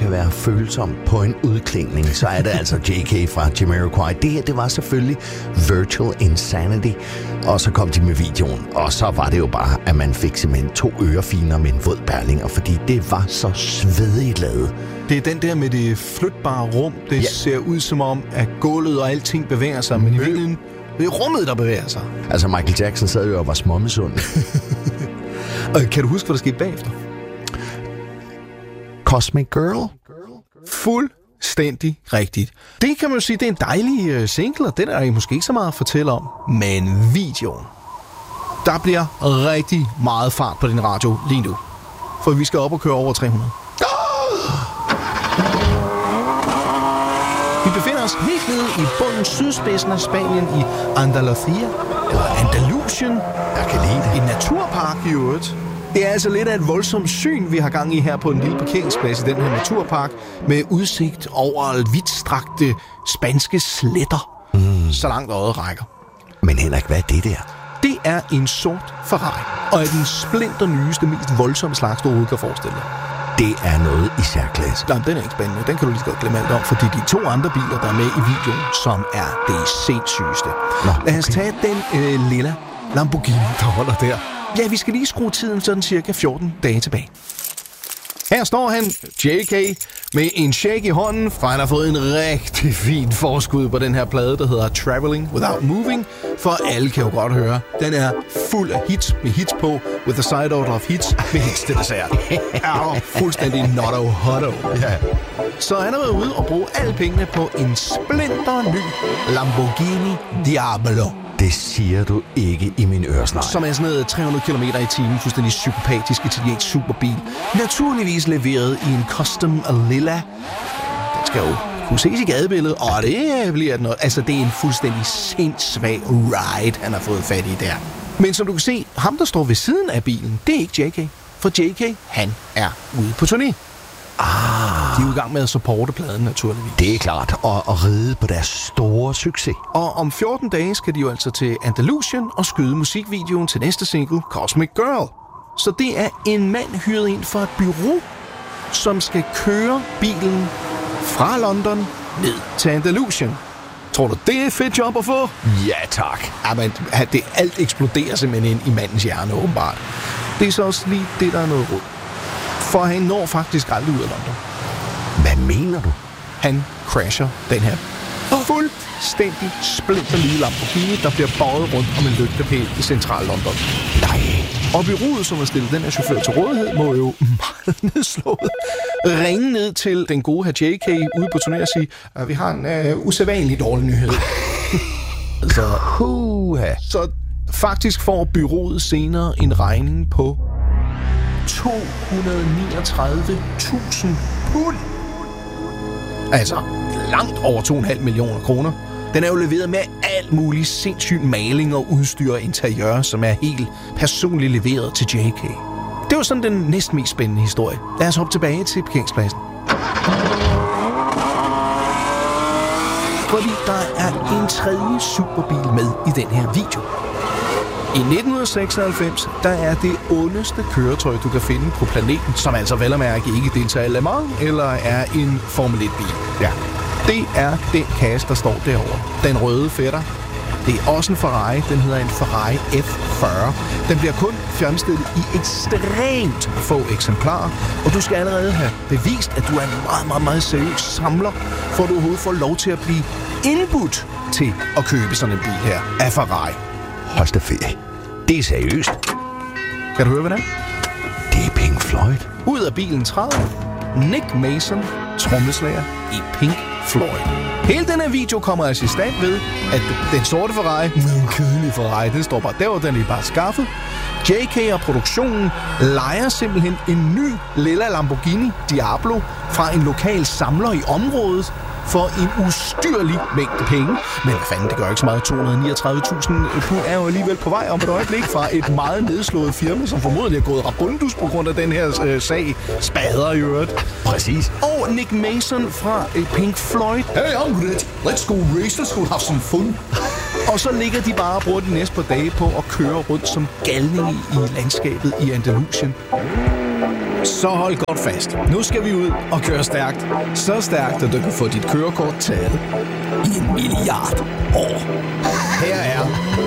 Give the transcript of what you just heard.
kan være følsom på en udklingning, så er det altså JK fra Jamiroquai. Det her, det var selvfølgelig Virtual Insanity, og så kom de med videoen, og så var det jo bare, at man fik simpelthen 2 ørefiner med en våd perlinger, fordi det var så svedigt lavet. Det er den der med det flytbare rum. Det ser ud som om, at gulvet og alting bevæger sig, men i virkeligheden, det er rummet, der bevæger sig. Altså, Michael Jackson sad jo og var småmisund. Kan du huske, hvad der skete bagefter? Cosmic Girl? Fuldstændig rigtigt. Det kan man jo sige, det er en dejlig single, og den er der måske ikke så meget at fortælle om. Men videoen. Der bliver rigtig meget fart på din radio lige nu. For vi skal op og køre over 300. Vi befinder os helt nede i bunden sydspidsen af Spanien i Andalusia, eller Andalusien. Jeg kan lide det. En naturpark i øvrigt. Det er altså lidt af et voldsomt syn, vi har gang i her på en lille parkeringsplads i den her naturpark, med udsigt over vidtstrakte spanske sletter, så langt øjet rækker. Men Henrik, hvad er det der? Det er en sort Ferrari, og er den splinter nyeste, mest voldsomme slags, du overhovedet kan forestille dig. Det er noget i særklasse. Nej, den er ikke spændende. Den kan du lige godt glemme alt om, fordi de 2 andre biler, der er med i videoen, som er det sindssygeste. Lad os tage den lilla Lamborghini, der holder der. Ja, vi skal lige skrue tiden sådan cirka 14 dage tilbage. Her står han, JK, med en shake i hånden, for han har fået en rigtig fin forskud på den her plade, der hedder Traveling Without Moving, for alle kan jo godt høre. Den er fuld af hits med hits på, with a side order of hits med hits til dessert. Er fuldstændig notto hotto. Ja. Så han har været ude og bruge alle pengene på en splinter ny Lamborghini Diablo. Det siger du ikke i min øresnegl. Som er sådan noget 300 km i timen, fuldstændig psykopatisk italiensk superbil. Naturligvis leveret i en custom lilla. Den skal jo kunne ses i gadebilledet, og det bliver noget. Altså, det er en fuldstændig sindssvag ride, han har fået fat i der. Men som du kan se, ham der står ved siden af bilen, det er ikke JK. For JK, han er ude på turné. De er jo i gang med at supporte pladen, naturligvis. Det er klart, og ride på deres store succes. Og om 14 dage skal de jo altså til Andalusien og skyde musikvideoen til næste single, Cosmic Girl. Så det er en mand hyret ind for et bureau, som skal køre bilen fra London ned til Andalusien. Tror du, det er et fedt job at få? Ja, tak. Jamen, alt eksploderer simpelthen ind i mandens hjerne, åbenbart. Det er så også lige det, der er noget råd. For han når faktisk aldrig ud af London. Hvad mener du? Han crasher den her fuldstændig splinter nye Lamborghini, der bliver bøjet rundt om en lygtepæl i central London. Nej. Og bureauet, som har stillet den her chauffør til rådighed, må jo meget nedslået ringe ned til den gode her JK ude på turné og sige, at vi har en usædvanlig dårlig nyhed. Så faktisk får bureauet senere en regning på 239.000 pund. Altså langt over 2,5 millioner kroner. Den er jo leveret med alt muligt sindssygt maling og udstyr og interiør, som er helt personligt leveret til JK. Det var sådan den næsten mest spændende historie. Lad os hoppe tilbage til parkeringspladsen. Fordi der er en tredje superbil med i den her video. I 1996, der er det ondeste køretøj, du kan finde på planeten, som altså vel at mærke ikke deltager i Le Mans, eller er en Formel 1-bil. Ja. Det er den kasse, der står derovre. Den røde fætter. Det er også en Ferrari. Den hedder en Ferrari F40. Den bliver kun fremstillet i ekstremt få eksemplarer, og du skal allerede have bevist, at du er en meget, meget, meget seriøs samler, for du overhovedet får lov til at blive indbudt til at købe sådan en bil her af Ferrari. Hold da ferie. Det er seriøst. Kan du høre, hvad det er? Det er Pink Floyd. Ud af bilen træder Nick Mason, trommeslager i Pink Floyd. Hele den her video kommer altså i stand ved, at den sorte Ferrari, den kedelige Ferrari, den står bare der, den er bare skaffet. JK og produktionen lejer simpelthen en ny lilla Lamborghini Diablo fra en lokal samler i området for en ustyrlig mængde penge. Men hvad fanden, det gør ikke så meget. 239.000 pund er jo alligevel på vej om et øjeblik fra et meget nedslået firma, som formodentlig er gået rabundus på grund af den her sag. Spader i øvrigt. Præcis. Og Nick Mason fra Pink Floyd. Hey, I'm good. Let's go race. Let's go have some fun. Og så ligger de bare og bruger de næste par dage på at køre rundt som galninge i landskabet i Andalusien. Så hold godt fast. Nu skal vi ud og køre stærkt. Så stærkt, at du kan få dit kørekort taget i 1 milliard år. Her er